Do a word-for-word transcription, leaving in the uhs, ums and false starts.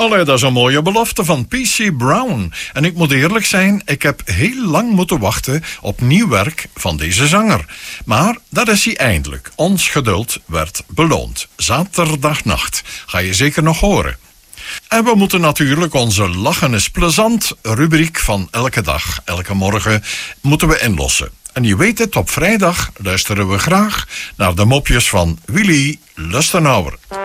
Allee, dat is een mooie belofte van P C Brown. En ik moet eerlijk zijn, ik heb heel lang moeten wachten op nieuw werk van deze zanger. Maar dat is hij eindelijk. Ons geduld werd beloond. Zaterdagnacht. Ga je zeker nog horen. En we moeten natuurlijk onze Lachen is plezant rubriek van elke dag, elke morgen, moeten we inlossen. En je weet het, op vrijdag luisteren we graag naar de mopjes van Willy Lustenauer.